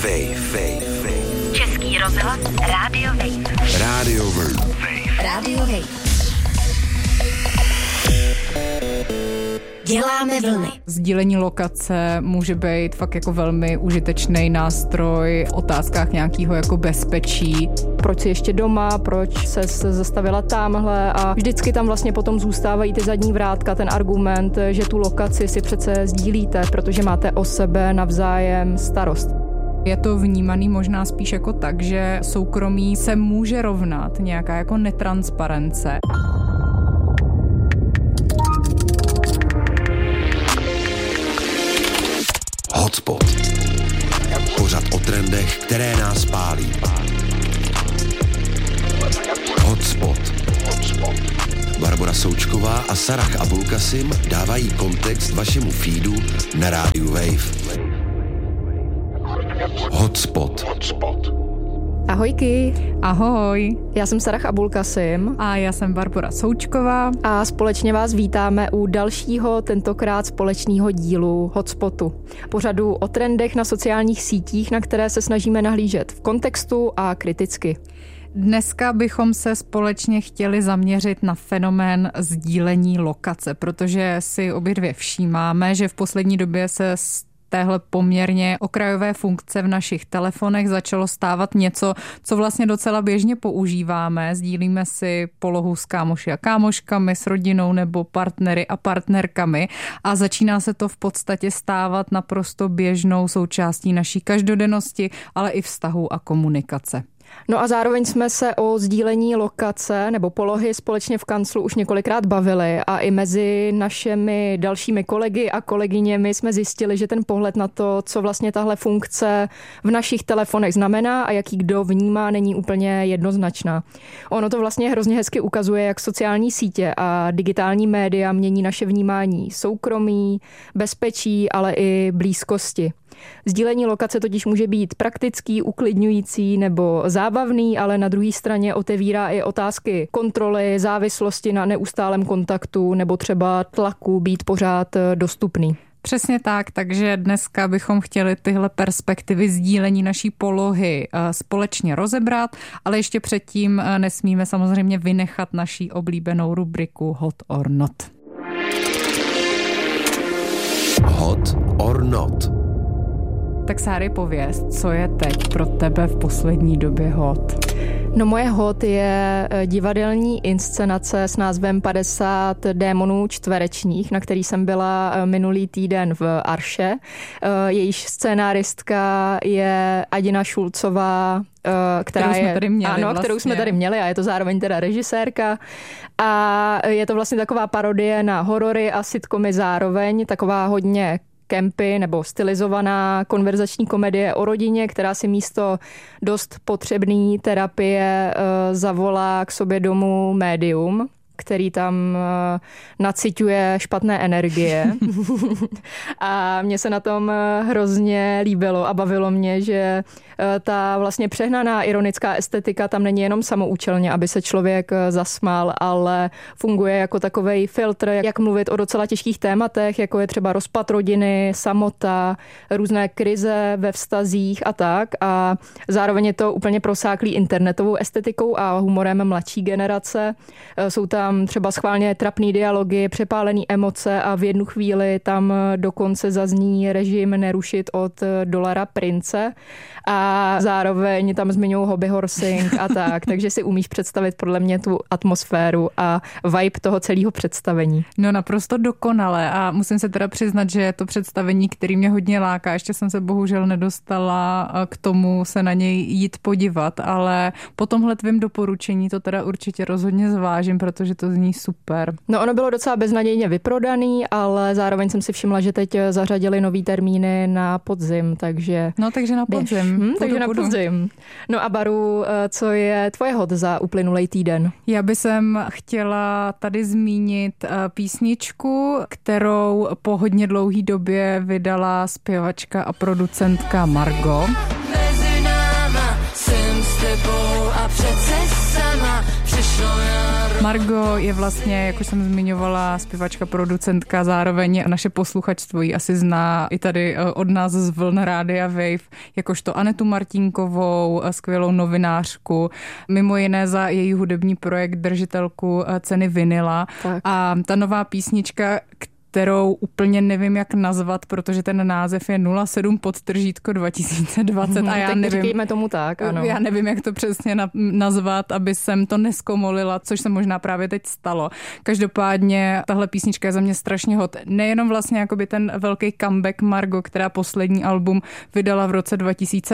Wave. Český rozhlas Radio Wave. Radio Wave. Radio Wave. Děláme vlny. Sdílení lokace může být fakt jako velmi užitečný nástroj v otázkách nějakého jako bezpečí. Proč jsi ještě doma, proč se zastavila tamhle a vždycky tam vlastně potom zůstávají ty zadní vrátka, ten argument, že tu lokaci si přece sdílíte, protože máte o sebe navzájem starost. Je to vnímaný možná spíš jako tak, že soukromí se může rovnat nějaká jako netransparence. Hotspot. Pořad o trendech, které nás pálí. Hotspot. Barbora Součková a Sarah Abulkasim dávají kontext vašemu feedu na rádiu Wave. Hotspot. Ahojky. Ahoj. Já jsem Sarah Abulkasim. A já jsem Barbora Součková. A společně vás vítáme u dalšího, tentokrát společného dílu Hotspotu. Pořadu o trendech na sociálních sítích, na které se snažíme nahlížet v kontextu a kriticky. Dneska bychom se společně chtěli zaměřit na fenomén sdílení lokace, protože si obě dvě všímáme, že v poslední době se téhle poměrně okrajové funkce v našich telefonech začalo stávat něco, co vlastně docela běžně používáme. Sdílíme si polohu s kámoši a kámoškami, s rodinou nebo partnery a partnerkami a začíná se to v podstatě stávat naprosto běžnou součástí naší každodennosti, ale i vztahu a komunikace. No a zároveň jsme se o sdílení lokace nebo polohy společně v kanclu už několikrát bavili a i mezi našimi dalšími kolegy a kolegyněmi jsme zjistili, že ten pohled na to, co vlastně tahle funkce v našich telefonech znamená a jaký kdo vnímá, není úplně jednoznačná. Ono to vlastně hrozně hezky ukazuje, jak sociální sítě a digitální média mění naše vnímání soukromí, bezpečí, ale i blízkosti. Sdílení lokace totiž může být praktický, uklidňující nebo zábavný, ale na druhé straně otevírá i otázky kontroly, závislosti na neustálém kontaktu nebo třeba tlaku být pořád dostupný. Přesně tak, takže dneska bychom chtěli tyhle perspektivy sdílení naší polohy společně rozebrat, ale ještě předtím nesmíme samozřejmě vynechat naší oblíbenou rubriku Hot or Not. Hot or Not. Tak Sáry, pověz, co je teď pro tebe v poslední době hot? No moje hot je divadelní inscenace s názvem 50 démonů čtverečních, na který jsem byla minulý týden v Arše. Jejíž scénáristka je Adina Šulcová, kterou jsme tady měli a je to zároveň teda režisérka. A je to vlastně taková parodie na horory a sitcomy zároveň, taková hodně campy nebo stylizovaná konverzační komedie o rodině, která si místo dost potřebný terapie zavolá k sobě domů médium, který tam naciťuje špatné energie. A mně se na tom hrozně líbilo a bavilo mě, že ta vlastně přehnaná ironická estetika tam není jenom samoučelně, aby se člověk zasmál, ale funguje jako takovej filtr, jak mluvit o docela těžkých tématech, jako je třeba rozpad rodiny, samota, různé krize ve vztazích a tak. A zároveň je to úplně prosáklý internetovou estetikou a humorem mladší generace. Jsou tam třeba schválně trapný dialogy, přepálený emoce a v jednu chvíli tam dokonce zazní režim nerušit od dolara prince a zároveň tam zmiňují hobby horsing a tak, takže si umíš představit podle mě tu atmosféru a vibe toho celého představení. No naprosto dokonale a musím se teda přiznat, že je to představení, který mě hodně láká, ještě jsem se bohužel nedostala k tomu se na něj jít podívat, ale po tomhle tvým doporučení to teda určitě rozhodně zvážím, protože to zní super. No ono bylo docela beznadějně vyprodaný, ale zároveň jsem si všimla, že teď zařadili nový termíny na podzim, takže... No takže na podzim. Takže na podzim. No a Baru, co je tvoje hot za uplynulý týden? Já bych chtěla tady zmínit písničku, kterou po hodně dlouhý době vydala zpěvačka a producentka Margo. Mezi náma jsem s tebou a přece sama přišla Margo je vlastně, jako jsem zmiňovala, zpěvačka, producentka, zároveň naše posluchačstvo ji asi zná i tady od nás z vln Rádia Wave, jakožto Anetu Martinkovou, skvělou novinářku, mimo jiné za její hudební projekt držitelku ceny Vinyla. Tak. A ta nová písnička, kterou úplně nevím, jak nazvat, protože ten název je 07/2020 a já nevím. Říkejme tomu tak, ano. Já nevím, jak to přesně nazvat, aby jsem to neskomolila, což se možná právě teď stalo. Každopádně tahle písnička je za mě strašně hot. Nejenom vlastně jakoby ten velký comeback Margo, která poslední album vydala v roce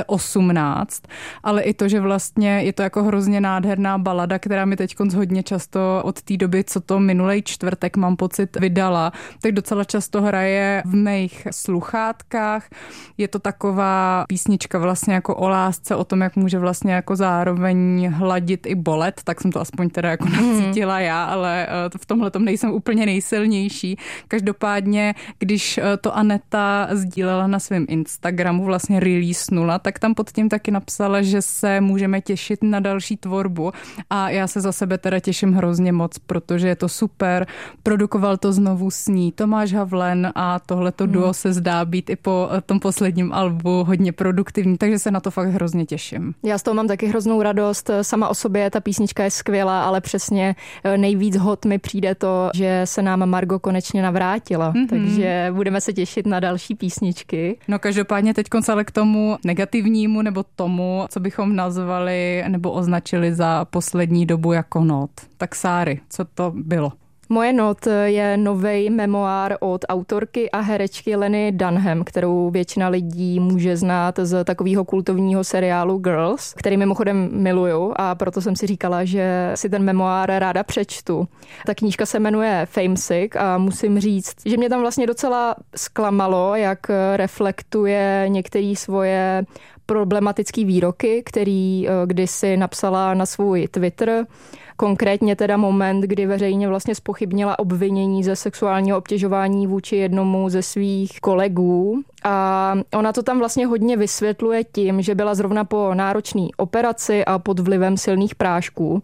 2018, ale i to, že vlastně je to jako hrozně nádherná balada, která mi teď hodně často od té doby, co to minulej čtvrtek, mám pocit, vydala, tak docela často hraje v mých sluchátkách. Je to taková písnička vlastně jako o lásce, o tom, jak může vlastně jako zároveň hladit i bolet, tak jsem to aspoň teda jako nacítila já, ale v tomhletom nejsem úplně nejsilnější. Každopádně, když to Aneta sdílela na svém Instagramu, vlastně releasenula, tak tam pod tím taky napsala, že se můžeme těšit na další tvorbu a já se za sebe teda těším hrozně moc, protože je to super. Produkoval to znovu s ní Tomáš Havlen a tohleto duo se zdá být i po tom posledním albu hodně produktivní, takže se na to fakt hrozně těším. Já z toho mám taky hroznou radost. Sama o sobě ta písnička je skvělá, ale přesně nejvíc hot mi přijde to, že se nám Margo konečně navrátila, takže budeme se těšit na další písničky. No každopádně teď ale k tomu negativnímu nebo tomu, co bychom nazvali nebo označili za poslední dobu jako not. Tak Sáry, co to bylo? Moje not je novej memoár od autorky a herečky Lenny Dunham, kterou většina lidí může znát z takového kultovního seriálu Girls, který mimochodem miluju a proto jsem si říkala, že si ten memoár ráda přečtu. Ta knížka se jmenuje Famesick a musím říct, že mě tam vlastně docela zklamalo, jak reflektuje některé svoje problematické výroky, který kdysi napsala na svůj Twitter. Konkrétně teda moment, kdy veřejně vlastně zpochybnila obvinění ze sexuálního obtěžování vůči jednomu ze svých kolegů. A ona to tam vlastně hodně vysvětluje tím, že byla zrovna po náročné operaci a pod vlivem silných prášků.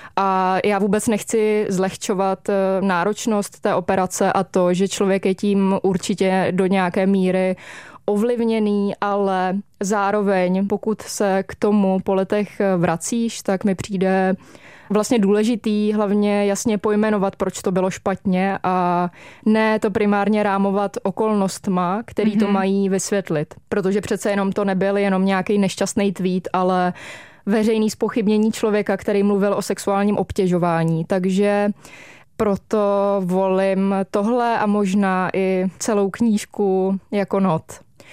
A já vůbec nechci zlehčovat náročnost té operace a to, že člověk je tím určitě do nějaké míry ovlivněný, ale zároveň, pokud se k tomu po letech vracíš, tak mi přijde vlastně důležitý hlavně jasně pojmenovat, proč to bylo špatně a ne to primárně rámovat okolnostma, který to mají vysvětlit. Protože přece jenom to nebyl jenom nějaký nešťastný tweet, ale veřejný zpochybnění člověka, který mluvil o sexuálním obtěžování. Takže proto volím tohle a možná i celou knížku jako not.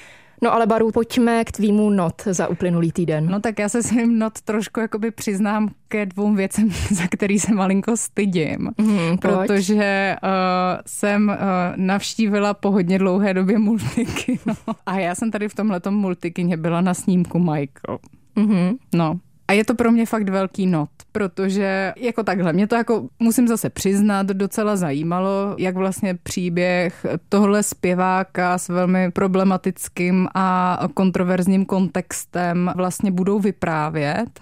No ale Baru, pojďme k tvýmu not za uplynulý týden. No tak já se svým not trošku jakoby přiznám ke dvou věcem, za který se malinko stydím. Protože jsem navštívila po hodně dlouhé době multikino. A já jsem tady v tomhletom multikině byla na snímku Michael. No. A je to pro mě fakt velký not, protože jako takhle, mě to jako, musím zase přiznat, docela zajímalo, jak vlastně příběh tohle zpěváka s velmi problematickým a kontroverzním kontextem vlastně budou vyprávět.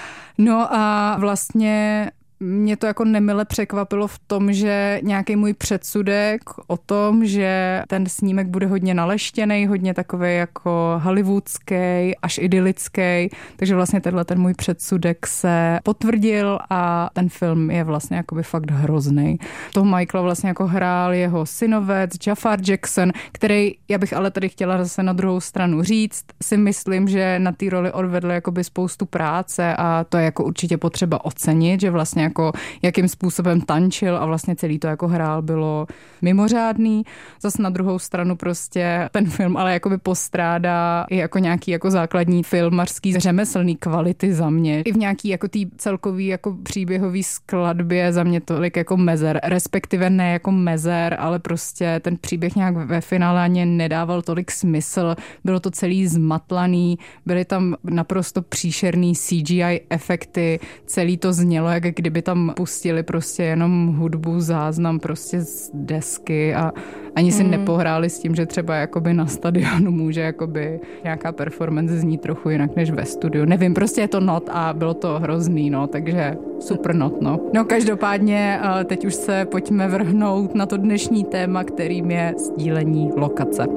No a vlastně mě to jako nemile překvapilo v tom, že nějaký můj předsudek o tom, že ten snímek bude hodně naleštěnej, hodně takový jako hollywoodský, až idylický, takže vlastně ten můj předsudek se potvrdil a ten film je vlastně jakoby fakt hrozný. Toho Michaela vlastně jako hrál jeho synovec Jafar Jackson, který, já bych ale tady chtěla zase na druhou stranu říct, si myslím, že na té roli odvedl jakoby spoustu práce a to je jako určitě potřeba ocenit, že vlastně jako jakým způsobem tančil a vlastně celý to jako hrál bylo mimořádný. Zas na druhou stranu prostě ten film ale jakoby postrádá i jako nějaký jako základní filmařský řemeslný kvality za mě. I v nějaký jako tý celkový jako příběhový skladbě za mě tolik jako mezer, respektive ne jako mezer, ale prostě ten příběh nějak ve finále ani nedával tolik smysl. Bylo to celý zmatlaný, byly tam naprosto příšerný CGI efekty, celý to znělo, jak kdyby by tam pustili prostě jenom hudbu, záznam prostě z desky a ani si nepohráli s tím, že třeba jakoby na stadionu může jakoby nějaká performance znít trochu jinak než ve studiu. Nevím, prostě je to not a bylo to hrozný, no, takže super not, no. No každopádně teď už se pojďme vrhnout na to dnešní téma, kterým je sdílení lokace.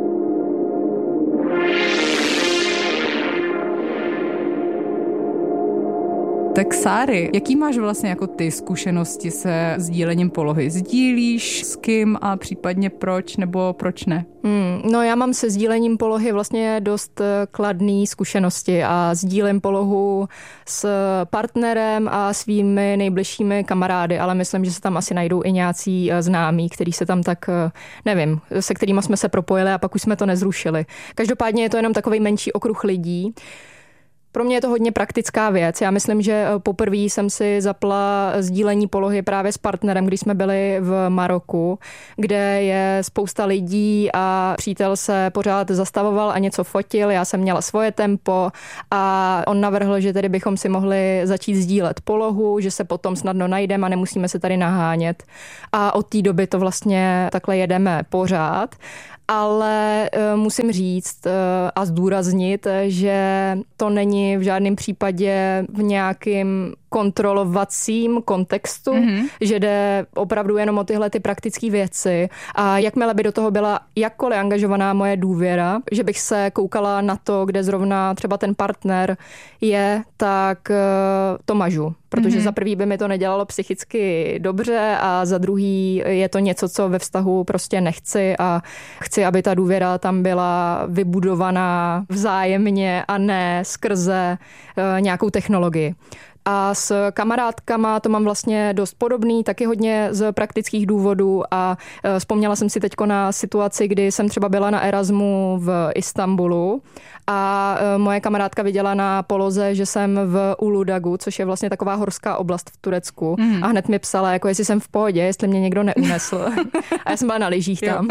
Tak Sáry, jaký máš vlastně jako ty zkušenosti se sdílením polohy? Sdílíš s kým a případně proč nebo proč ne? No já mám se sdílením polohy vlastně dost kladný zkušenosti a sdílím polohu s partnerem a svými nejbližšími kamarády, ale myslím, že se tam asi najdou i nějací známí, který se tam tak, nevím, se kterými jsme se propojili a pak už jsme to nezrušili. Každopádně je to jenom takový menší okruh lidí. Pro mě je to hodně praktická věc. Já myslím, že poprvé jsem si zapla sdílení polohy právě s partnerem, když jsme byli v Maroku, kde je spousta lidí a přítel se pořád zastavoval a něco fotil. Já jsem měla svoje tempo a on navrhl, že tedy bychom si mohli začít sdílet polohu, že se potom snadno najdeme a nemusíme se tady nahánět. A od té doby to vlastně takhle jedeme pořád. Ale musím říct a zdůraznit, že to není v žádném případě v nějakým kontrolovacím kontextu, že jde opravdu jenom o tyhle ty praktické věci. A jakmile by do toho byla jakkoliv angažovaná moje důvěra, že bych se koukala na to, kde zrovna třeba ten partner je, tak to mažu. Protože za prvý by mi to nedělalo psychicky dobře a za druhý je to něco, co ve vztahu prostě nechci a chci, aby ta důvěra tam byla vybudovaná vzájemně a ne skrze nějakou technologii. A s kamarádkama to mám vlastně dost podobný, taky hodně z praktických důvodů a vzpomněla jsem si teďko na situaci, kdy jsem třeba byla na Erasmu v Istanbulu a moje kamarádka viděla na poloze, že jsem v Uludagu, což je vlastně taková horská oblast v Turecku a hned mi psala, jako jestli jsem v pohodě, jestli mě někdo neunesl. A já jsem byla na lyžích tam.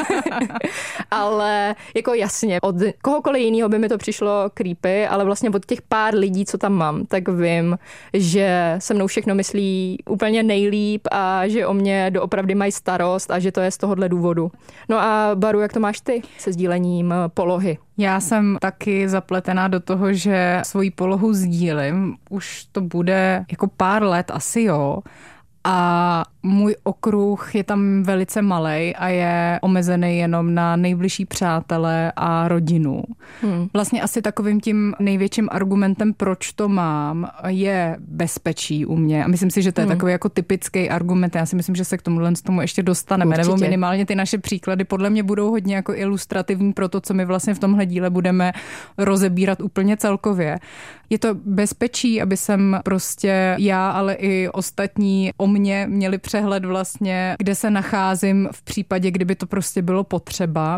Ale jako jasně, od kohokoliv jiného by mi to přišlo creepy, ale vlastně od těch pár lidí, co tam mám, tak vím, že se mnou všechno myslí úplně nejlíp a že o mě doopravdy mají starost a že to je z tohohle důvodu. No a Baru, jak to máš ty se sdílením polohy? Já jsem taky zapletená do toho, že svoji polohu sdílím. Už to bude jako pár let asi, jo. A můj okruh je tam velice malej a je omezený jenom na nejbližší přátelé a rodinu. Vlastně asi takovým tím největším argumentem, proč to mám, je bezpečí u mě. A myslím si, že to je takový jako typický argument. Já si myslím, že se k tomu ještě dostaneme. Určitě. Nebo minimálně ty naše příklady podle mě budou hodně jako ilustrativní pro to, co my vlastně v tomhle díle budeme rozebírat úplně celkově. Je to bezpečí, aby jsem prostě já, ale i ostatní o mě měli přehled vlastně, kde se nacházím v případě, kdyby to prostě bylo potřeba.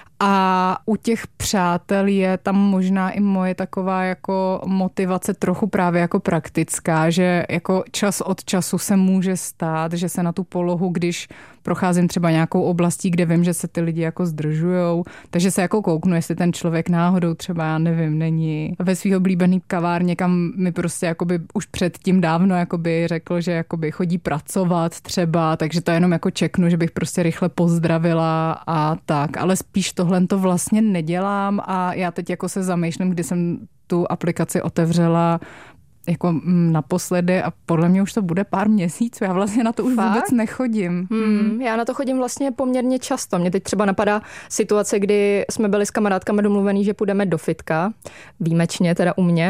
A u těch přátel je tam možná i moje taková jako motivace trochu právě jako praktická, že jako čas od času se může stát, že se na tu polohu, když procházím třeba nějakou oblastí, kde vím, že se ty lidi jako zdržujou, takže se jako kouknu, jestli ten člověk náhodou třeba, já nevím, není ve svý oblíbený kavárně, kam mi prostě jakoby už předtím dávno jakoby řekl, že jakoby chodí pracovat třeba, takže to jenom jako čeknu, že bych prostě rychle pozdravila a tak, ale spíš tohle to vlastně nedělám a já teď jako se zamýšlím, kdy jsem tu aplikaci otevřela jako naposledy a podle mě už to bude pár měsíců. Já vlastně na to už vůbec nechodím. Já na to chodím vlastně poměrně často. Mě teď třeba napadá situace, kdy jsme byli s kamarádkami domluvený, že půjdeme do fitka. Výjimečně teda u mě.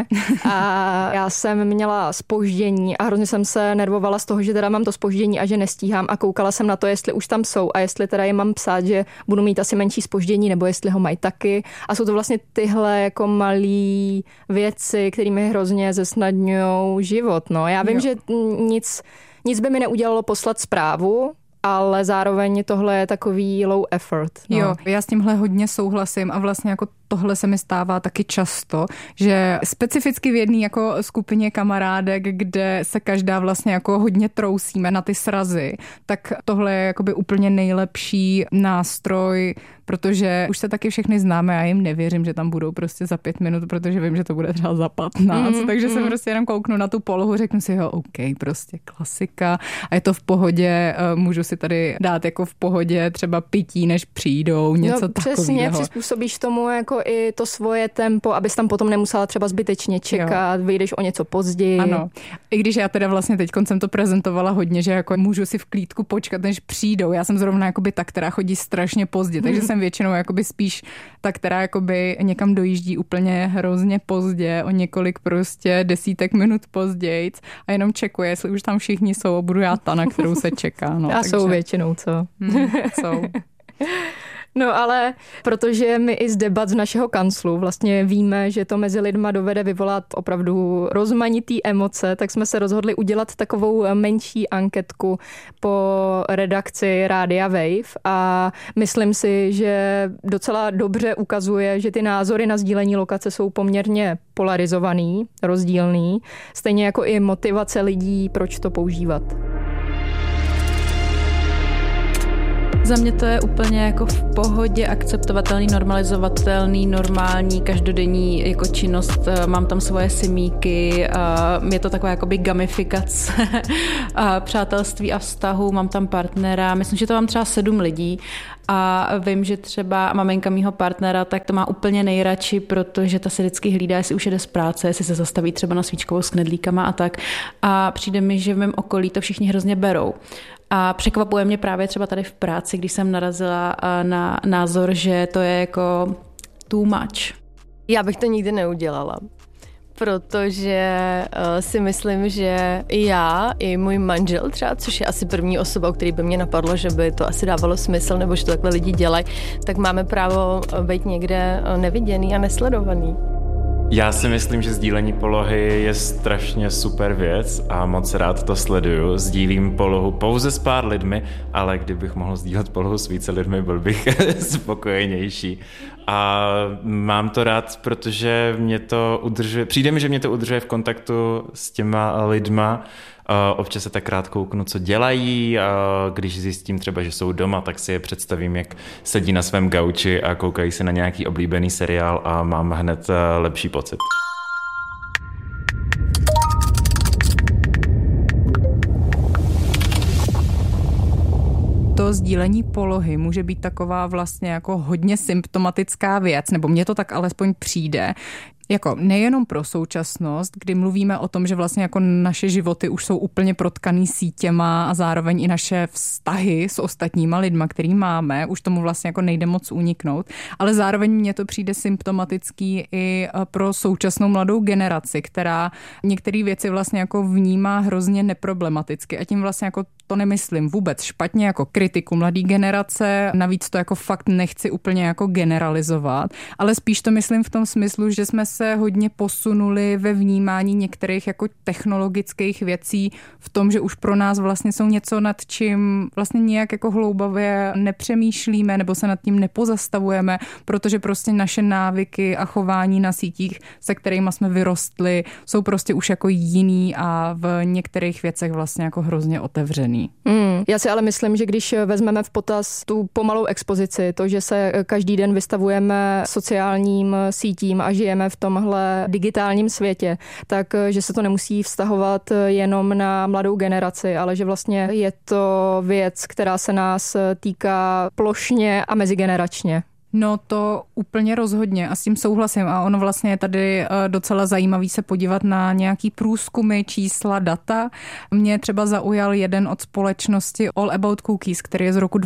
A já jsem měla zpoždění a hrozně jsem se nervovala z toho, že teda mám to zpoždění a že nestíhám a koukala jsem na to, jestli už tam jsou a jestli teda je mám psát, že budu mít asi menší zpoždění nebo jestli ho mají taky. A jsou to vlastně tyhle jako malý věci, kterými hrozně zesnadňují život. No. Já vím, že nic by mi neudělalo poslat zprávu, ale zároveň tohle je takový low effort. No. Jo, já s tímhle hodně souhlasím a vlastně jako tohle se mi stává taky často, že specificky v jedné jako skupině kamarádek, kde se každá vlastně jako hodně trousíme na ty srazy, tak tohle je jakoby úplně nejlepší nástroj protože už se taky všechny známe, já jim nevěřím, že tam budou prostě za 5 minut, protože vím, že to bude třeba za 15, takže se prostě jenom kouknu na tu polohu, řeknu si, jo, OK, prostě klasika a je to v pohodě, můžu si tady dát jako v pohodě třeba pití, než přijdou, něco takového. Přesně, přizpůsobíš tomu jako i to svoje tempo, abys tam potom nemusela třeba zbytečně čekat, vyjdeš o něco později. Ano, i když já teda vlastně teď jsem to prezentovala hodně, že jako můžu si v klídku počkat, než přijdou. Já jsem zrovna jakoby ta, která chodí strašně pozdě, takže jsem většinou jakoby spíš ta, která jakoby někam dojíždí úplně hrozně pozdě, o několik prostě desítek minut později a jenom čekuje, jestli už tam všichni jsou a budu já ta, na kterou se čeká. No, a takže... jsou většinou, co? Jsou. No ale protože my i z debat z našeho kanclu vlastně víme, že to mezi lidma dovede vyvolat opravdu rozmanitý emoce, tak jsme se rozhodli udělat takovou menší anketku po redakci Rádia Wave a myslím si, že docela dobře ukazuje, že ty názory na sdílení lokace jsou poměrně polarizovaný, rozdílný, stejně jako i motivace lidí, proč to používat. Za mě to je úplně jako v pohodě, akceptovatelný, normalizovatelný, normální, každodenní jako činnost. Mám tam svoje simíky, je to taková jakoby gamifikace přátelství a vztahu, mám tam partnera, myslím, že to mám třeba 7 lidí a vím, že třeba maminka mýho partnera tak to má úplně nejradši, protože ta se vždycky hlídá, jestli už jde z práce, jestli se zastaví třeba na svíčkovou s knedlíkama a tak. A přijde mi, že v mém okolí to všichni hrozně berou. A překvapuje mě právě třeba tady v práci, když jsem narazila na názor, že to je jako too much. Já bych to nikdy neudělala, protože si myslím, že i já, i můj manžel třeba, což je asi první osoba, o který by mě napadlo, že by to asi dávalo smysl, nebo že to takhle lidi dělají, tak máme právo být někde neviděný a nesledovaný. Já si myslím, že sdílení polohy je strašně super věc a moc rád to sleduju. Sdílím polohu pouze s pár lidmi, ale kdybych mohl sdílet polohu s více lidmi, byl bych spokojenější. A mám to rád, protože mě to udržuje, přijde mi, že mě to udržuje v kontaktu s těma lidma. Občas se tak rád kouknu, co dělají, a když zjistím třeba, že jsou doma, tak si je představím, jak sedí na svém gauči a koukají se na nějaký oblíbený seriál a mám hned lepší pocit. To sdílení polohy může být taková vlastně jako hodně symptomatická věc, nebo mně to tak alespoň přijde. Jako nejenom pro současnost, kdy mluvíme o tom, že vlastně jako naše životy už jsou úplně protkaný sítěma a zároveň i naše vztahy s ostatníma lidma, který máme, už tomu vlastně jako nejde moc uniknout, ale zároveň mně to přijde symptomatický i pro současnou mladou generaci, která některé věci vlastně jako vnímá hrozně neproblematicky a tím vlastně jako to nemyslím vůbec špatně jako kritiku mladé generace, navíc to jako fakt nechci úplně jako generalizovat, ale spíš to myslím v tom smyslu, že jsme se hodně posunuli ve vnímání některých jako technologických věcí v tom, že už pro nás vlastně jsou něco, nad čím vlastně nějak jako hloubavě nepřemýšlíme nebo se nad tím nepozastavujeme, protože prostě naše návyky a chování na sítích, se kterými jsme vyrostli, jsou prostě už jako jiný a v některých věcech vlastně jako hrozně otevřený. Já si ale myslím, že když vezmeme v potaz tu pomalou expozici, to, že se každý den vystavujeme sociálním sítím a žijeme v tomhle digitálním světě, tak že se to nemusí vztahovat jenom na mladou generaci, ale že vlastně je to věc, která se nás týká plošně a mezigeneračně. No to úplně rozhodně a s tím souhlasím a ono vlastně je tady docela zajímavý se podívat na nějaký průzkumy, čísla, data. Mě třeba zaujal jeden od společnosti All About Cookies, který je z roku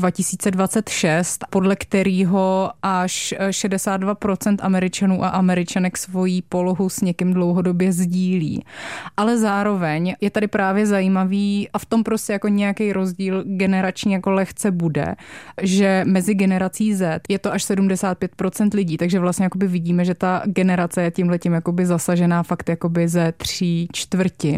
2026, podle kterého až 62% Američanů a Američanek svoji polohu s někým dlouhodobě sdílí. Ale zároveň je tady právě zajímavý a v tom prostě jako nějaký rozdíl generační jako lehce bude, že mezi generací Z je to až 75% lidí, takže vlastně jakoby vidíme, že ta generace je tímhletím jakoby zasažená fakt jakoby ze 3/4.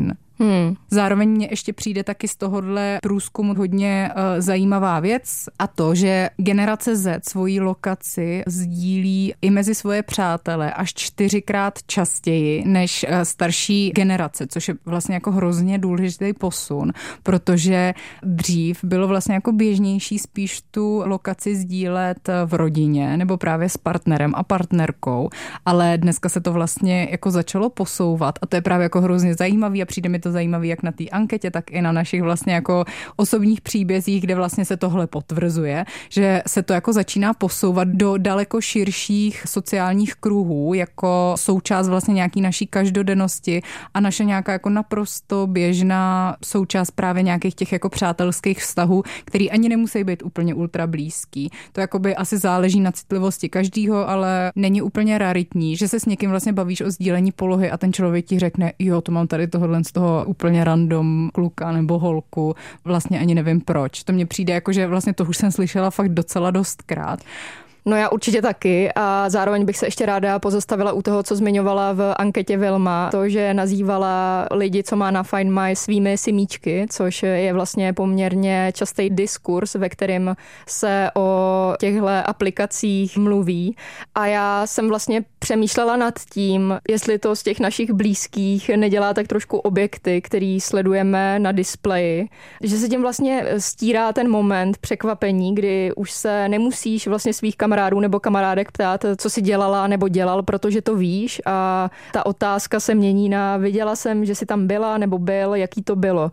Zároveň mně ještě přijde taky z tohohle průzkumu hodně zajímavá věc a to, že generace Z svoji lokaci sdílí i mezi svoje přátele až 4krát častěji než starší generace, což je vlastně jako hrozně důležitý posun, protože dřív bylo vlastně jako běžnější spíš tu lokaci sdílet v rodině nebo právě s partnerem a partnerkou, ale dneska se to vlastně jako začalo posouvat a to je právě jako hrozně zajímavý a přijde mi to zajímavý jak na té anketě, tak i na našich vlastně jako osobních příbězích, kde vlastně se tohle potvrzuje, že se to jako začíná posouvat do daleko širších sociálních kruhů, jako součást vlastně nějaký naší každodennosti a naše nějaká jako naprosto běžná součást právě nějakých těch jako přátelských vztahů, který ani nemusí být úplně ultra blízký. To jakoby asi záleží na citlivosti každýho, ale není úplně raritní, že se s někým vlastně bavíš o sdílení polohy a ten člověk ti řekne, jo, to mám tady tohohle z toho úplně random kluka nebo holku, vlastně ani nevím proč. To mně přijde jako, že vlastně to už jsem slyšela fakt docela dostkrát. No já určitě taky a zároveň bych se ještě ráda pozastavila u toho, co zmiňovala v anketě Vilma, to, že nazývala lidi, co má na Find My, svými simíčky, což je vlastně poměrně častý diskurs, ve kterém se o těchto aplikacích mluví. A já jsem vlastně přemýšlela nad tím, jestli to z těch našich blízkých nedělá tak trošku objekty, který sledujeme na displeji, že se tím vlastně stírá ten moment překvapení, kdy už se nemusíš vlastně svých kamarádů nebo kamarádek ptát, co si dělala nebo dělal, protože to víš a ta otázka se mění na viděla jsem, že jsi tam byla nebo byl, jaký to bylo.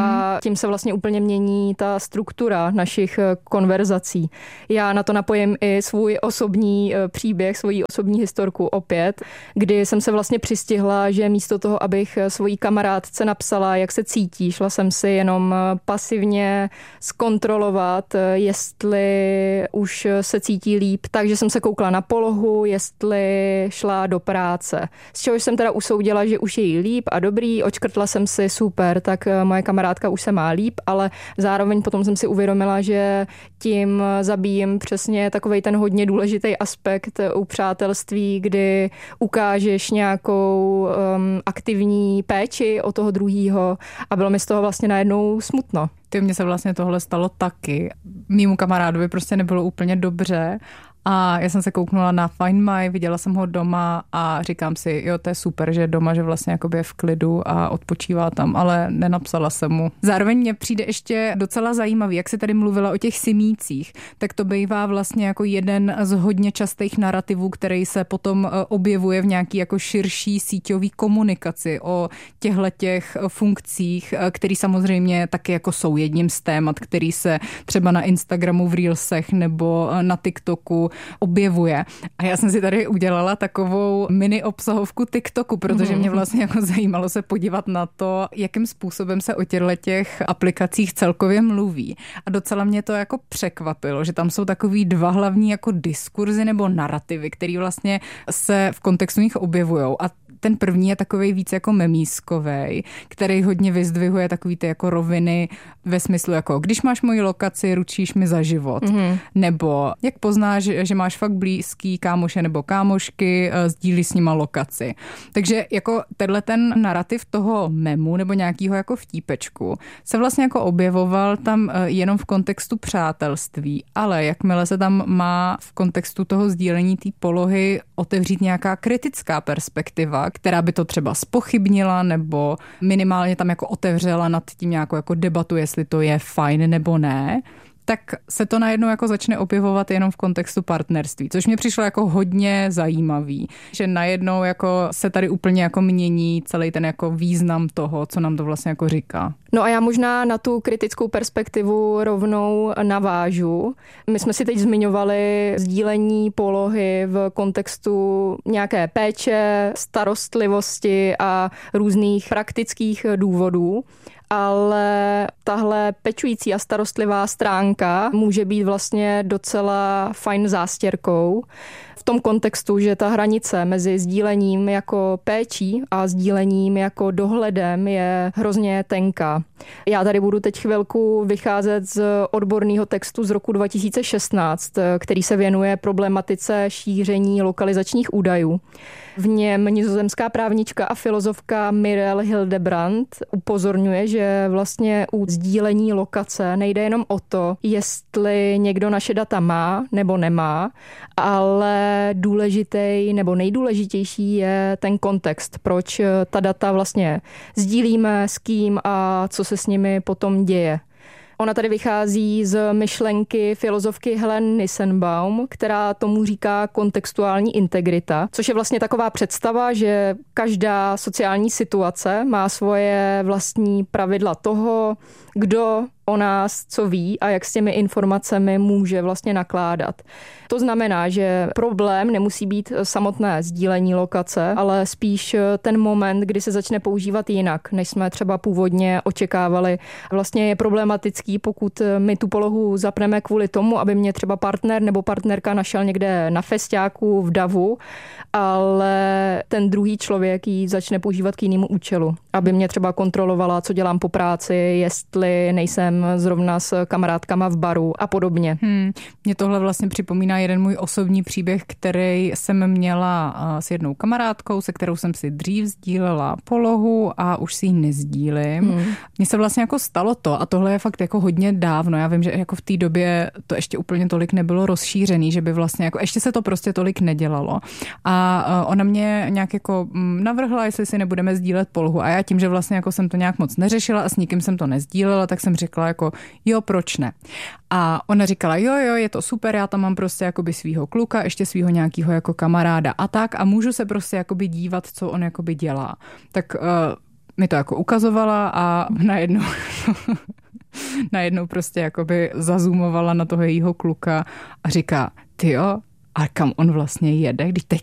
A tím se vlastně úplně mění ta struktura našich konverzací. Já na to napojím i svůj osobní příběh, svoji osobní historku opět, kdy jsem se vlastně přistihla, že místo toho, abych svojí kamarádce napsala, jak se cítí, šla jsem si jenom pasivně zkontrolovat, jestli už se cítí líp, takže jsem se koukla na polohu, jestli šla do práce. Z čehož jsem teda usoudila, že už je jí líp a dobrý, očkrtla jsem si super, tak moje kamarádka už se má líp, ale zároveň potom jsem si uvědomila, že tím zabíjím přesně takovej ten hodně důležitý aspekt u přátelství, kdy ukážeš nějakou aktivní péči o toho druhýho a bylo mi z toho vlastně najednou smutno. Mně se vlastně tohle stalo taky. Mýmu kamarádovi prostě nebylo úplně dobře a já jsem se kouknula na Find My, viděla jsem ho doma a říkám si, jo, to je super, že je doma, že vlastně jakoby je v klidu a odpočívá tam, ale nenapsala jsem mu. Zároveň mně přijde ještě docela zajímavý, jak se tady mluvila o těch simících, tak to bývá vlastně jako jeden z hodně častých narrativů, který se potom objevuje v nějaký jako širší síťový komunikaci o těch funkcích, který samozřejmě taky jako jsou jedním z témat, který se třeba na Instagramu v Reelsech nebo na TikToku objevuje. A já jsem si tady udělala takovou mini obsahovku TikToku, protože mě vlastně jako zajímalo se podívat na to, jakým způsobem se o těch aplikacích celkově mluví. A docela mě to jako překvapilo, že tam jsou takový dva hlavní jako diskurzy nebo narrativy, které vlastně se v kontextu nich objevujou. A ten první je takovej víc jako memískovej, který hodně vyzdvihuje takový ty jako roviny ve smyslu jako, když máš moji lokaci, ručíš mi za život. Nebo jak poznáš, že máš fakt blízký kámoše nebo kámošky, sdílí s nima lokaci. Takže jako tenhle ten narrativ toho memu nebo nějakýho jako vtípečku se vlastně jako objevoval tam jenom v kontextu přátelství, ale jakmile se tam má v kontextu toho sdílení té polohy otevřít nějaká kritická perspektiva, která by to třeba zpochybnila nebo minimálně tam jako otevřela nad tím nějakou jako debatu, jestli to je fajn nebo ne, tak se to najednou jako začne objevovat jenom v kontextu partnerství, což mě přišlo jako hodně zajímavý, že najednou jako se tady úplně jako mění celý ten jako význam toho, co nám to vlastně jako říká. No a já možná na tu kritickou perspektivu rovnou navážu. My jsme si teď zmiňovali sdílení polohy v kontextu nějaké péče, starostlivosti a různých praktických důvodů. Ale tahle pečující a starostlivá stránka může být vlastně docela fajn zástěrkou v tom kontextu, že ta hranice mezi sdílením jako péčí a sdílením jako dohledem je hrozně tenká. Já tady budu teď chvilku vycházet z odborného textu z roku 2016, který se věnuje problematice šíření lokalizačních údajů. V něm nizozemská právnička a filozofka Mirel Hildebrandt upozorňuje, že vlastně u sdílení lokace nejde jenom o to, jestli někdo naše data má nebo nemá, ale důležitý nebo nejdůležitější je ten kontext, proč ta data vlastně sdílíme, s kým a co se s nimi potom děje. Ona tady vychází z myšlenky filozofky Helen Nissenbaum, která tomu říká kontextuální integrita, což je vlastně taková představa, že každá sociální situace má svoje vlastní pravidla toho, kdo o nás co ví a jak s těmi informacemi může vlastně nakládat. To znamená, že problém nemusí být samotné sdílení lokace, ale spíš ten moment, kdy se začne používat jinak, než jsme třeba původně očekávali. Vlastně je problematický, pokud my tu polohu zapneme kvůli tomu, aby mě třeba partner nebo partnerka našel někde na festiáku v davu, ale ten druhý člověk ji začne používat k jinému účelu, aby mě třeba kontrolovala, co dělám po práci, jestli nejsem zrovna s kamarádkama v baru a podobně. Mně tohle vlastně připomíná jeden můj osobní příběh, který jsem měla s jednou kamarádkou, se kterou jsem si dřív sdílela polohu a už si ji nezdílím. Mně se vlastně jako stalo to, a tohle je fakt jako hodně dávno. Já vím, že jako v té době to ještě úplně tolik nebylo rozšířený, že by vlastně jako ještě se to prostě tolik nedělalo. A ona mě nějak jako navrhla, jestli si nebudeme sdílet polohu. A já tím, že vlastně jako jsem to nějak moc neřešila a s nikým jsem to nezdílela, tak jsem řekla jako jo, proč ne. A ona říkala jo, je to super, já tam mám prostě jakoby svýho kluka, ještě svýho nějakého jako kamaráda a tak a můžu se prostě jakoby dívat, co on jakoby dělá. Tak mi to jako ukazovala a najednou prostě jakoby zazoomovala na toho jejího kluka a říká, tyjo, a kam on vlastně jede, když teď